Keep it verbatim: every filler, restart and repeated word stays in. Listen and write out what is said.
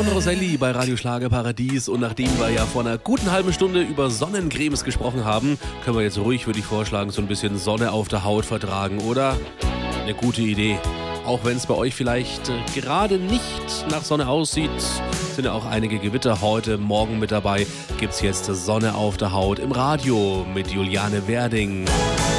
Roselli bei Radio Schlagerparadies und nachdem wir ja vor einer guten halben Stunde über Sonnencremes gesprochen haben, können wir jetzt ruhig, würde ich vorschlagen, so ein bisschen Sonne auf der Haut vertragen, oder? Eine gute Idee. Auch wenn es bei euch vielleicht äh, gerade nicht nach Sonne aussieht, sind ja auch einige Gewitter heute Morgen mit dabei. Gibt's jetzt Sonne auf der Haut im Radio mit Juliane Werding.